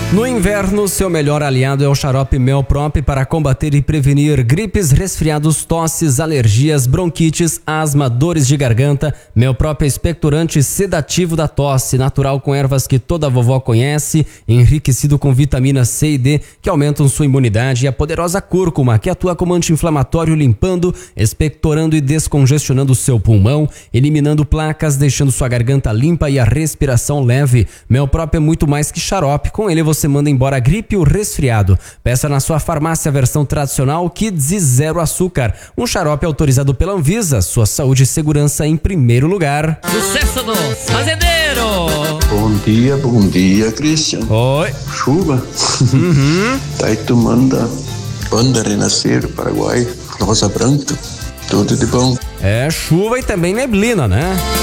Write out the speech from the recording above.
No inverno, seu melhor aliado é o xarope Melprop para combater e prevenir gripes, resfriados, tosses, alergias, bronquites, asma, dores de garganta. Melprop é expectorante sedativo da tosse, natural com ervas que toda vovó conhece, enriquecido com vitamina C e D que aumentam sua imunidade, e a poderosa cúrcuma que atua como anti-inflamatório, limpando, expectorando e descongestionando seu pulmão, eliminando placas, deixando sua garganta limpa e a respiração leve. Melprop é muito mais que xarope, com ele você manda embora a gripe e o resfriado. Peça na sua farmácia a versão tradicional Kids e zero açúcar. Um xarope autorizado pela Anvisa. Sua saúde e segurança em primeiro lugar. Sucesso do fazendeiro! Bom dia, Christian. Oi. Chuva? Tá aí tomando Banda Renascer, Paraguai, Rosa Branca. Tudo de bom. É chuva e também neblina, né?